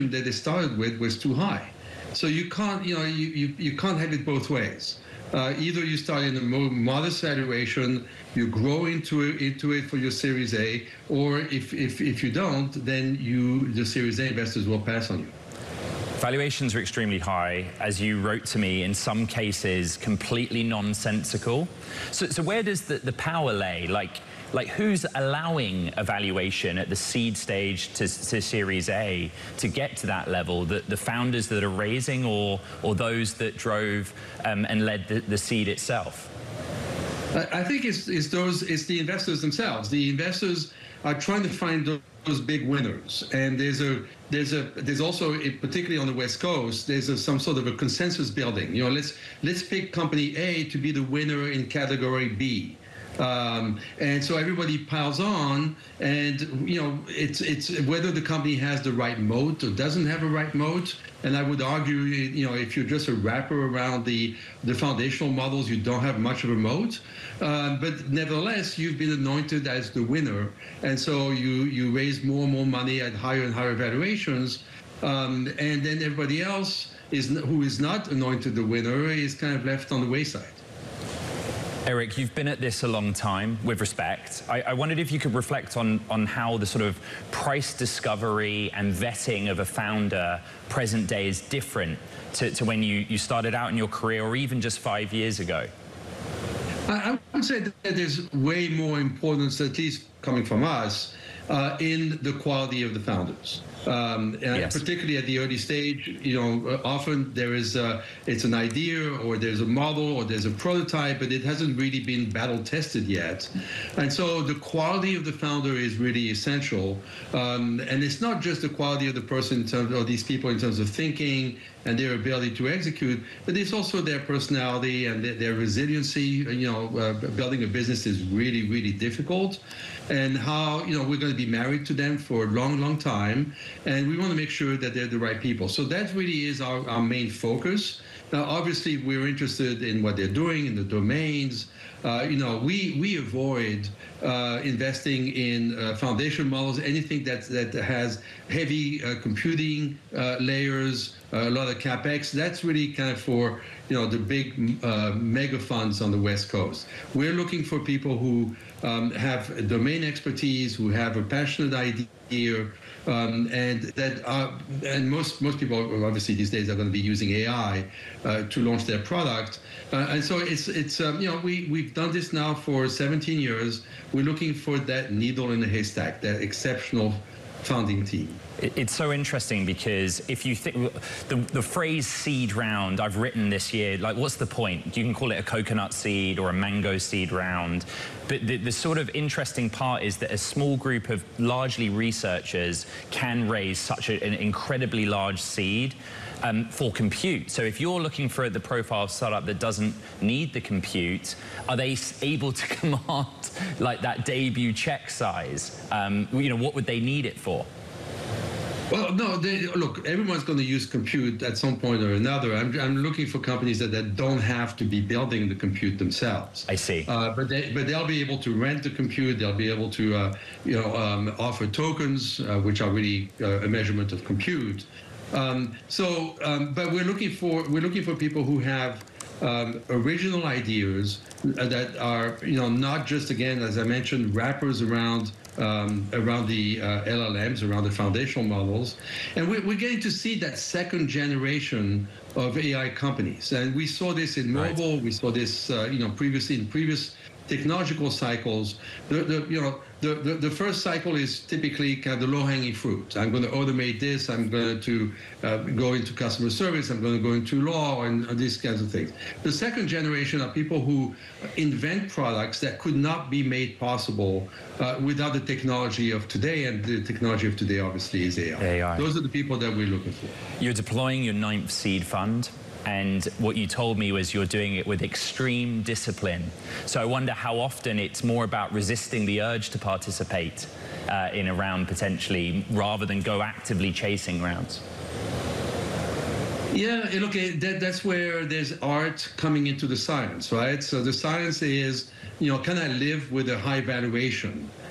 that they started with was too high. So you can't, you can't have it both ways. Either you start in a more modest valuation, you grow into it for your Series A, or if you don't, then the Series A investors will pass on you. Valuations are extremely high, as you wrote to me, in some cases completely nonsensical. So where does the power lay? Like who's allowing a valuation at the seed stage to Series A to get to that level? The founders that are raising, or those that drove and led the seed itself? I think it's the investors themselves. The investors are trying to find those big winners, and there's also, particularly on the West Coast, there's some sort of a consensus building. Let's pick company A to be the winner in category B. And so everybody piles on, and it's whether the company has the right moat or doesn't have a right moat. And I would argue, if you're just a wrapper around the foundational models, you don't have much of a moat. But nevertheless, you've been anointed as the winner, and so you raise more and more money at higher and higher valuations, and then everybody else who is not anointed the winner is kind of left on the wayside. Eric, you've been at this a long time, with respect. I wondered if you could reflect on how the sort of price discovery and vetting of a founder present day is different to when you started out in your career, or even just 5 years ago. I would say that there's way more importance, at least coming from us, in the quality of the founders. Yes. Particularly at the early stage, often there is it's an idea, or there's a model, or there's a prototype, but it hasn't really been battle tested yet. And so the quality of the founder is really essential. And it's not just the quality of the person in terms of these people in terms of thinking and their ability to execute, but it's also their personality and their resiliency. Building a business is really, really difficult, and how we're going to be married to them for a long, long time, and we want to make sure that they're the right people. So that really is our main focus. Now, obviously, we're interested in what they're doing in the domains. We avoid investing in foundation models, anything that has heavy computing layers, a lot of capex. That's really kind of for the big mega funds on the West Coast. We're looking for people who have domain expertise, who have a passionate idea, and most people obviously these days are going to be using AI to launch their product, and so we've done this now for 17 years. We're looking for that needle in the haystack, that exceptional founding team. It's so interesting, because if you think the phrase seed round, I've written this year, like, what's the point? You can call it a coconut seed or a mango seed round, but the sort of interesting part is that a small group of largely researchers can raise such an incredibly large seed for compute. So if you're looking for the profile of startup that doesn't need the compute, are they able to command like that debut check size? What would they need it for? Well, no, look, everyone's going to use compute at some point or another. I'm looking for companies that don't have to be building the compute themselves. I see. But they'll be able to rent the compute. They'll be able to, offer tokens, which are really a measurement of compute. But we're looking for people who have original ideas that are, not just, again, as I mentioned, wrappers around the LLMs, around the foundational models. And we're getting to see that second generation of AI companies. And we saw this in mobile. Right. We saw this, previously in previous technological cycles. The first cycle is typically kind of the low-hanging fruit. I'm going to automate this. I'm going to go into customer service. I'm going to go into law and these kinds of things. The second generation are people who invent products that could not be made possible without the technology of today. And the technology of today, obviously, is AI. Those are the people that we're looking for. You're deploying your 9th seed fund. And what you told me was you're doing it with extreme discipline. So I wonder how often it's more about resisting the urge to participate in a round, potentially, rather than go actively chasing rounds. Yeah, look, that's where there's art coming into the science, right? So the science is, can I live with a high valuation?